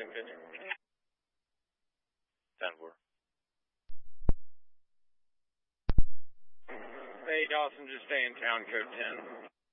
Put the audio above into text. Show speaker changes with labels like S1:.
S1: Closing pitching.
S2: 10-4.
S1: Hey, Dawson, just stay in town, code 10.